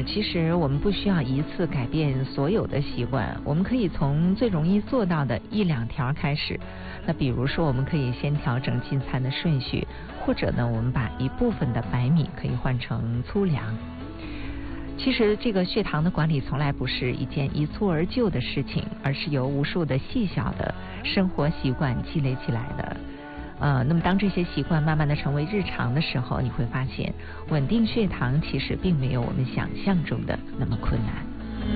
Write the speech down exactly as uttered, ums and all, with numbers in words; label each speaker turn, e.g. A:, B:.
A: 其实我们不需要一次改变所有的习惯，我们可以从最容易做到的一两条开始。那比如说，我们可以先调整进餐的顺序，或者呢，我们把一部分的白米可以换成粗粮。其实这个血糖的管理从来不是一件一蹴而就的事情，而是由无数的细小的生活习惯积累起来的。呃，那么当这些习惯慢慢的成为日常的时候，你会发现稳定血糖其实并没有我们想象中的那么困难。